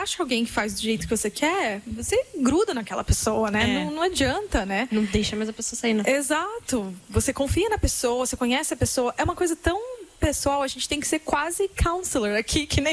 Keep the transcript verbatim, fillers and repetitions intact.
acha alguém que faz do jeito que você quer, você gruda naquela pessoa, né? É. Não, não adianta, né? Não deixa mais a pessoa sair, né? Exato. Você confia na pessoa, você conhece a pessoa. É uma coisa tão pessoal, a gente tem que ser quase counselor aqui, que nem